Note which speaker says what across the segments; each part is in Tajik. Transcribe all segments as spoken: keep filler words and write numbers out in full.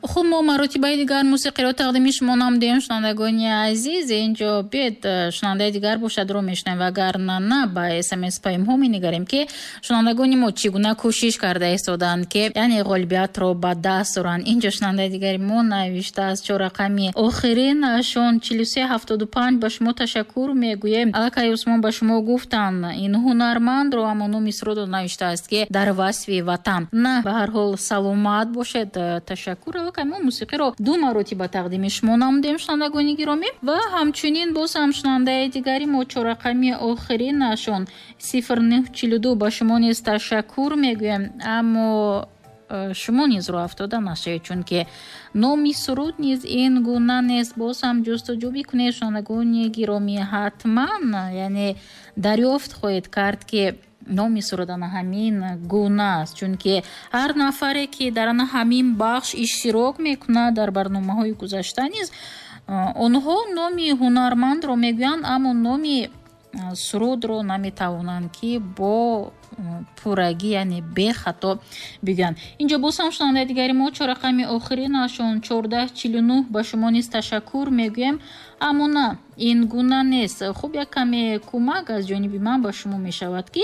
Speaker 1: хуб, мо маротибаи дигар мусиқиро тақдими шумо намудем. шунавандагони азиз, инҷо биед шунавандаи дигар бошадро мешунавем ва агар на ба смс паёмҳо менигарем ки шунавандагони мо чӣ гуна кӯшиш карда истоданд ки яъне ғолибиятро ба даст оранд. инҷо шунавандаи дигари мо навиштааст чорақами охиринашон чилу се ҳафтоду панҷ. ба шумо ташаккур мегӯем. аллакай усмон ба шумо гуфтанд ин ҳунармандро ҳамо номи сурудро навиштааст ки дар васфи ватан. на ба ҳар ҳол саломат бошед. ташаккур. аллакай мо мусиқиро ду маротиба тақдими шумо намудем шунавандагони гиромӣ ва ҳамчунин боз ҳам шунавандаи дигари мо чорақами охиринашон сифр нӯҳ чилу ду. ба шумо низ ташаккур мегӯем. аммо шумо низро афтода нашавед, чунки номи суруд низ ин гуна нест. боз ҳам ҷустуҷӯ бикунед шунавандагони гиромӣ. ҳатман яъне дарёфт хоҳед кард ки номи суруд ана ҳамин гуна аст, чунки ҳар нафаре ки дар ана ҳамин бахш иштирок мекунад дар барномаҳои гузашта низ онҳо номи ҳунармандро мегӯянд, аммо номи сурудро наметавонанд ки бо пуррагӣ яъне бехато бигӯянд. инҷо боз ҳам шунавандаи дигари мо чорақами охиринашон чордаҳ чилу нӯҳ. ба шумо низ ташаккур мегӯем. аммо на ин гуна нест. хуб, як каме кӯмак аз ҷониби ман ба шумо мешавад ки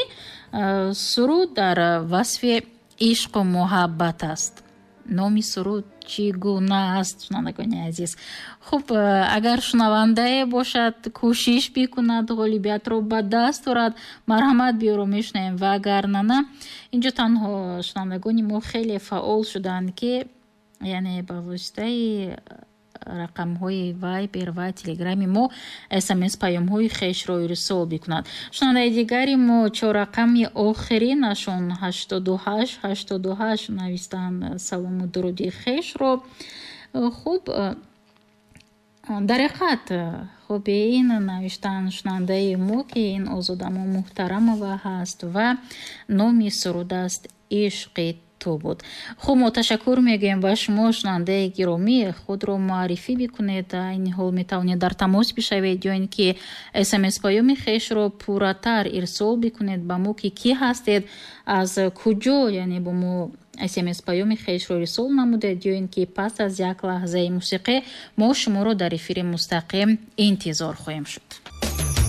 Speaker 1: суруд дар васфи ишқу муҳаббат аст. номи суруд чӣ гуна аст шунавандагони азиз. хуб, агар шунавандае бошад кӯшиш бикунад, ғолибиятро ба даст орад, марҳамат биёро мешунавем. ва агар нана инҷо танҳо шунавандагони мо хеле фаъол шуданд ки яъне ба воситаи рақамҳои вайбер ва телеграми мо смс паёмҳои хешро ирсол бикунад. шунавандаи дигари мо чорақами охиринашон ҳаштоду ҳашт ҳаштоду ҳашт навистанд салому дуруди хешро. хуб, дар ҳақиқат хуб ин навиштанд шунавандаи мо ки ин озодамо муҳтарамова ҳаст ва номи суруд аст ишқи ту буд. хуб, мо ташаккур мегӯем ба шумо шунавандаи гиромӣ. худро муаррифӣ бикунед. айни ҳол метавонед дар тамос бишавед ё ин ки смс паёми хешро пурратар ирсол бикунед ба мо ки кӣ ҳастед, аз куҷо яъне бо мо смс паёми хешро ирсол намудед ё ин ки пас аз як лаҳзаи мусиқӣ мо шуморо дар эфири мустақим интизор хоҳем шуд.